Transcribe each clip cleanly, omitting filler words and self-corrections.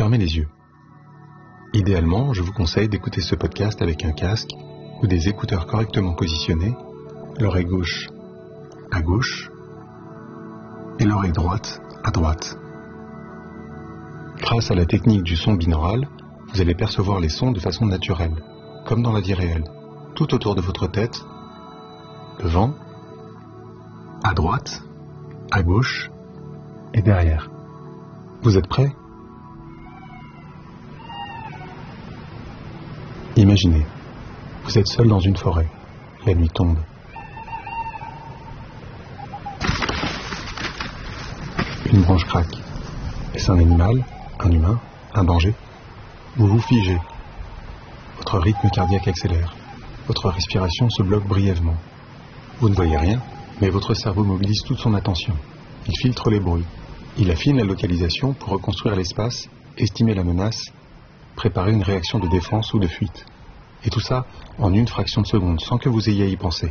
fermez les yeux. Idéalement, je vous conseille d'écouter ce podcast avec un casque ou des écouteurs correctement positionnés, l'oreille gauche à gauche et l'oreille droite à droite. Grâce à la technique du son binaural, vous allez percevoir les sons de façon naturelle, comme dans la vie réelle, tout autour de votre tête, devant, à droite, à gauche et derrière. Vous êtes prêts ? Imaginez, vous êtes seul dans une forêt, la nuit tombe. Une branche craque. Est-ce un animal, un humain, un danger ? Vous vous figez. Votre rythme cardiaque accélère. Votre respiration se bloque brièvement. Vous ne voyez rien, mais votre cerveau mobilise toute son attention. Il filtre les bruits. Il affine la localisation pour reconstruire l'espace, estimer la menace, préparer une réaction de défense ou de fuite. Et tout ça en une fraction de seconde, sans que vous ayez à y penser.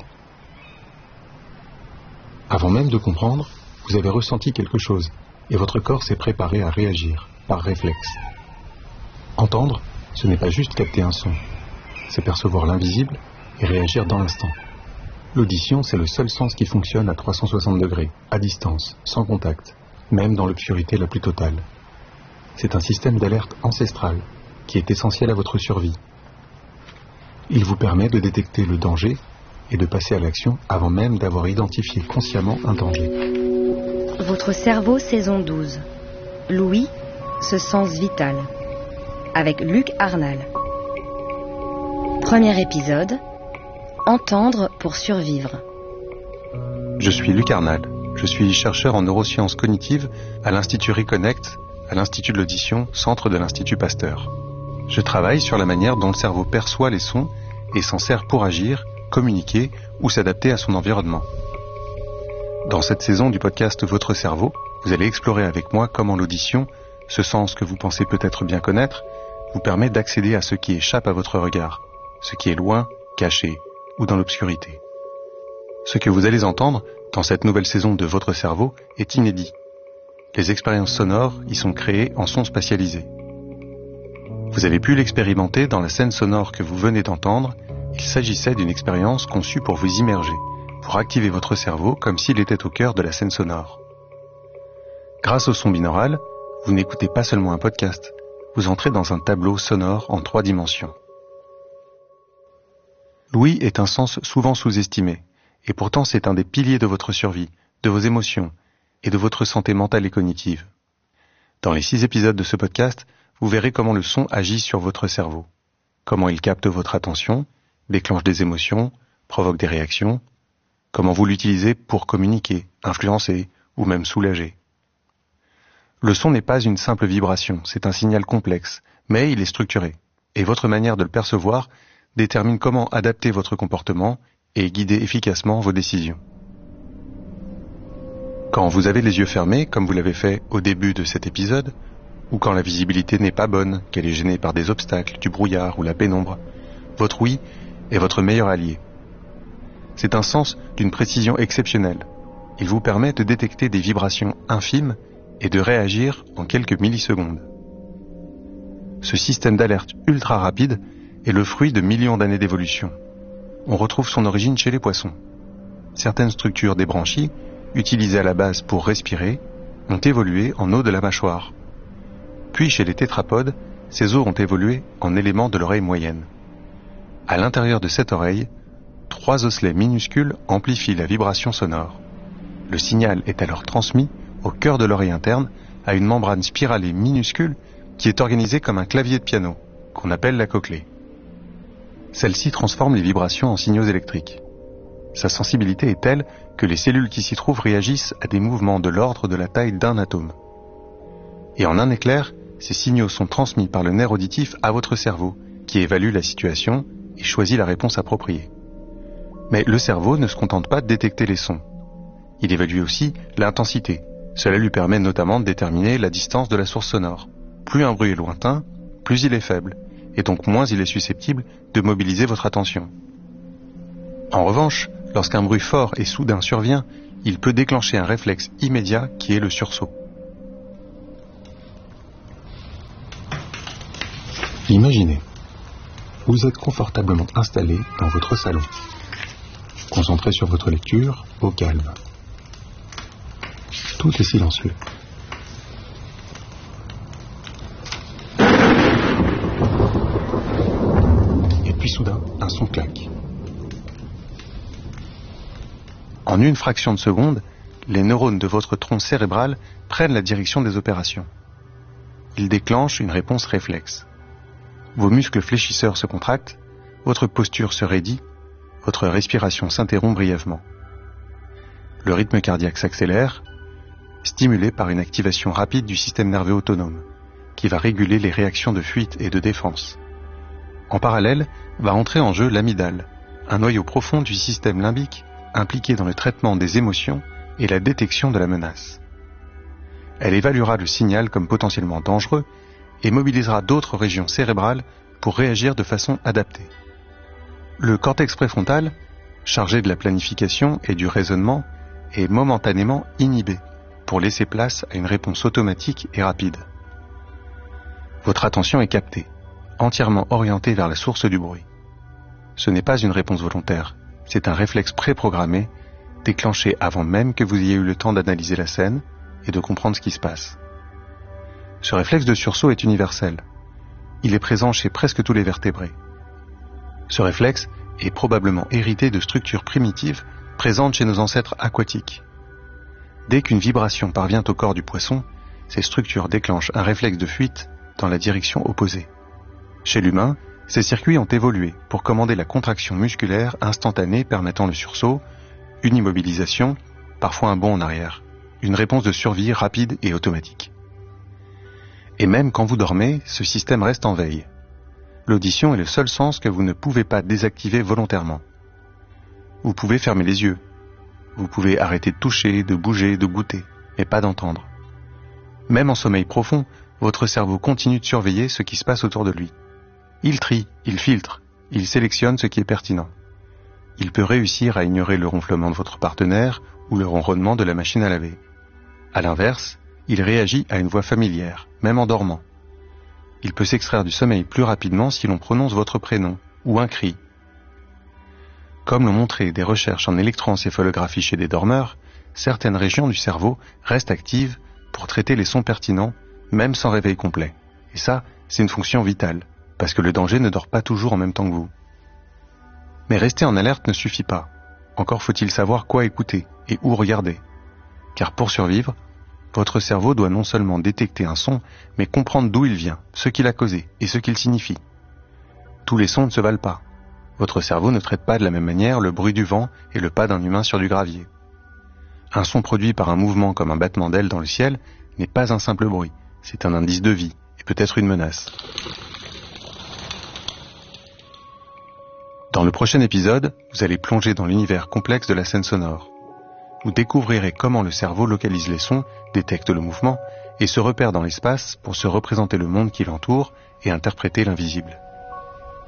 Avant même de comprendre, vous avez ressenti quelque chose, et votre corps s'est préparé à réagir, par réflexe. Entendre, ce n'est pas juste capter un son, c'est percevoir l'invisible et réagir dans l'instant. L'audition, c'est le seul sens qui fonctionne à 360 degrés, à distance, sans contact, même dans l'obscurité la plus totale. C'est un système d'alerte ancestral qui est essentiel à votre survie. Il vous permet de détecter le danger et de passer à l'action avant même d'avoir identifié consciemment un danger. Votre cerveau, saison 12. Louis, ce sens vital. Avec Luc Arnal. Premier épisode. Entendre pour survivre. Je suis Luc Arnal. Je suis chercheur en neurosciences cognitives à l'Institut Reconnect, à l'Institut de l'audition, centre de l'Institut Pasteur. Je travaille sur la manière dont le cerveau perçoit les sons et s'en sert pour agir, communiquer ou s'adapter à son environnement. Dans cette saison du podcast Votre cerveau, vous allez explorer avec moi comment l'audition, ce sens que vous pensez peut-être bien connaître, vous permet d'accéder à ce qui échappe à votre regard, ce qui est loin, caché ou dans l'obscurité. Ce que vous allez entendre dans cette nouvelle saison de Votre cerveau est inédit. Les expériences sonores y sont créées en sons spatialisés. Vous avez pu l'expérimenter dans la scène sonore que vous venez d'entendre. Il s'agissait d'une expérience conçue pour vous immerger, pour activer votre cerveau comme s'il était au cœur de la scène sonore. Grâce au son binaural, vous n'écoutez pas seulement un podcast, vous entrez dans un tableau sonore en 3 dimensions. L'ouïe est un sens souvent sous-estimé, et pourtant c'est un des piliers de votre survie, de vos émotions et de votre santé mentale et cognitive. Dans les 6 épisodes de ce podcast, vous verrez comment le son agit sur votre cerveau, comment il capte votre attention, déclenche des émotions, provoque des réactions, comment vous l'utilisez pour communiquer, influencer ou même soulager. Le son n'est pas une simple vibration, c'est un signal complexe, mais il est structuré, et votre manière de le percevoir détermine comment adapter votre comportement et guider efficacement vos décisions. Quand vous avez les yeux fermés, comme vous l'avez fait au début de cet épisode, ou quand la visibilité n'est pas bonne, qu'elle est gênée par des obstacles, du brouillard ou la pénombre, votre ouïe est votre meilleur allié. C'est un sens d'une précision exceptionnelle. Il vous permet de détecter des vibrations infimes et de réagir en quelques millisecondes. Ce système d'alerte ultra rapide est le fruit de millions d'années d'évolution. On retrouve son origine chez les poissons. Certaines structures des branchies, utilisées à la base pour respirer, ont évolué en os de la mâchoire. Puis chez les tétrapodes, ces os ont évolué en éléments de l'oreille moyenne. À l'intérieur de cette oreille, 3 osselets minuscules amplifient la vibration sonore. Le signal est alors transmis au cœur de l'oreille interne à une membrane spiralée minuscule qui est organisée comme un clavier de piano, qu'on appelle la cochlée. Celle-ci transforme les vibrations en signaux électriques. Sa sensibilité est telle que les cellules qui s'y trouvent réagissent à des mouvements de l'ordre de la taille d'un atome. Et en un éclair, ces signaux sont transmis par le nerf auditif à votre cerveau, qui évalue la situation et choisit la réponse appropriée. Mais le cerveau ne se contente pas de détecter les sons. Il évalue aussi l'intensité. Cela lui permet notamment de déterminer la distance de la source sonore. Plus un bruit est lointain, plus il est faible, et donc moins il est susceptible de mobiliser votre attention. En revanche, lorsqu'un bruit fort et soudain survient, il peut déclencher un réflexe immédiat qui est le sursaut. Imaginez, vous êtes confortablement installé dans votre salon, concentré sur votre lecture, au calme. Tout est silencieux. Et puis soudain, un son claque. En une fraction de seconde, les neurones de votre tronc cérébral prennent la direction des opérations. Ils déclenchent une réponse réflexe. Vos muscles fléchisseurs se contractent, votre posture se raidit, votre respiration s'interrompt brièvement. Le rythme cardiaque s'accélère, stimulé par une activation rapide du système nerveux autonome, qui va réguler les réactions de fuite et de défense. En parallèle, va entrer en jeu l'amygdale, un noyau profond du système limbique impliqué dans le traitement des émotions et la détection de la menace. Elle évaluera le signal comme potentiellement dangereux et mobilisera d'autres régions cérébrales pour réagir de façon adaptée. Le cortex préfrontal, chargé de la planification et du raisonnement, est momentanément inhibé pour laisser place à une réponse automatique et rapide. Votre attention est captée, entièrement orientée vers la source du bruit. Ce n'est pas une réponse volontaire, c'est un réflexe préprogrammé, déclenché avant même que vous ayez eu le temps d'analyser la scène et de comprendre ce qui se passe. Ce réflexe de sursaut est universel. Il est présent chez presque tous les vertébrés. Ce réflexe est probablement hérité de structures primitives présentes chez nos ancêtres aquatiques. Dès qu'une vibration parvient au corps du poisson, ces structures déclenchent un réflexe de fuite dans la direction opposée. Chez l'humain, ces circuits ont évolué pour commander la contraction musculaire instantanée permettant le sursaut, une immobilisation, parfois un bond en arrière, une réponse de survie rapide et automatique. Et même quand vous dormez, ce système reste en veille. L'audition est le seul sens que vous ne pouvez pas désactiver volontairement. Vous pouvez fermer les yeux. Vous pouvez arrêter de toucher, de bouger, de goûter, mais pas d'entendre. Même en sommeil profond, votre cerveau continue de surveiller ce qui se passe autour de lui. Il trie, il filtre, il sélectionne ce qui est pertinent. Il peut réussir à ignorer le ronflement de votre partenaire ou le ronronnement de la machine à laver. À l'inverse, il réagit à une voix familière, même en dormant. Il peut s'extraire du sommeil plus rapidement si l'on prononce votre prénom ou un cri. Comme l'ont montré des recherches en électroencéphalographie chez des dormeurs, certaines régions du cerveau restent actives pour traiter les sons pertinents, même sans réveil complet. Et ça, c'est une fonction vitale, parce que le danger ne dort pas toujours en même temps que vous. Mais rester en alerte ne suffit pas. Encore faut-il savoir quoi écouter et où regarder. Car pour survivre, votre cerveau doit non seulement détecter un son, mais comprendre d'où il vient, ce qu'il a causé et ce qu'il signifie. Tous les sons ne se valent pas. Votre cerveau ne traite pas de la même manière le bruit du vent et le pas d'un humain sur du gravier. Un son produit par un mouvement comme un battement d'ailes dans le ciel n'est pas un simple bruit, c'est un indice de vie et peut-être une menace. Dans le prochain épisode, vous allez plonger dans l'univers complexe de la scène sonore. Vous découvrirez comment le cerveau localise les sons, détecte le mouvement et se repère dans l'espace pour se représenter le monde qui l'entoure et interpréter l'invisible.